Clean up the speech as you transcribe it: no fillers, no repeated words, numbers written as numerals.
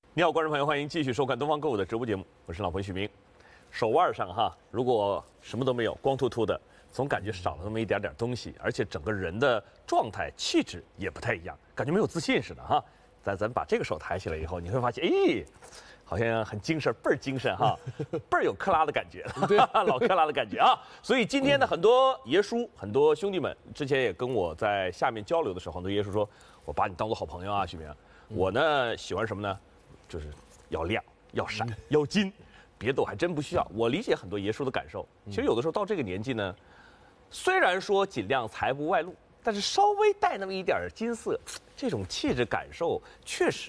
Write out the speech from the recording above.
你好，观众朋友，欢迎继续收看东方购物的直播节目，我是老朋许明。手腕上哈，如果什么都没有，光秃秃的，总感觉少了那么一点点东西，而且整个人的状态、气质也不太一样，感觉没有自信似的哈。咱把这个手抬起来以后，你会发现，哎，好像很精神，倍儿精神哈，倍儿有克拉的感觉，对，老克拉的感觉啊。所以今天呢，很多爷叔、很多兄弟们之前也跟我在下面交流的时候，很多爷叔说，我把你当做好朋友啊，许明。我呢喜欢什么呢？就是要亮、要闪、要金，别的我还真不需要。我理解很多爷叔的感受。其实有的时候到这个年纪呢，虽然说尽量财不外露，但是稍微带那么一点金色，这种气质感受确实